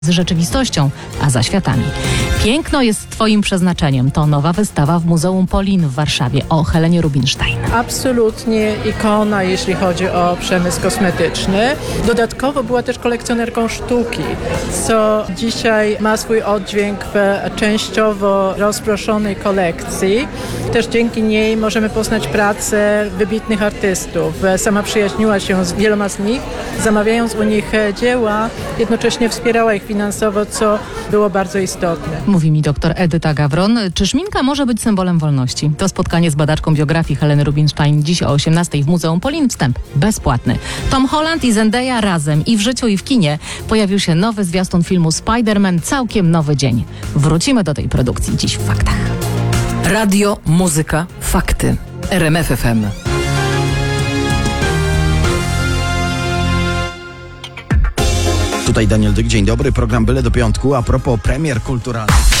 z rzeczywistością, a za światami. Piękno jest twoim przeznaczeniem. To nowa wystawa w Muzeum Polin w Warszawie o Helenie Rubinstein. Absolutnie ikona, jeśli chodzi o przemysł kosmetyczny. Dodatkowo była też kolekcjonerką sztuki, co dzisiaj ma swój oddźwięk w częściowo rozproszonej kolekcji. Też dzięki niej możemy poznać pracę wybitnych artystów. Sama przyjaźniła się z wieloma z nich, zamawiając u nich dzieła, jednocześnie wspierała ich finansowo, co było bardzo istotne. Mówi mi dr Edyta Gawron. Czy szminka może być symbolem wolności? To spotkanie z badaczką biografii Heleny Rubinstein dziś o 18:00 w Muzeum Polin. Wstęp bezpłatny. Tom Holland i Zendaya razem i w życiu, i w kinie. Pojawił się nowy zwiastun filmu Spider-Man, całkiem nowy dzień. Wrócimy do tej produkcji dziś w Faktach. Radio, muzyka, fakty. RMF FM. Tutaj Daniel Dyk, dzień dobry, program Byle do Piątku. A propos premier kulturalnych.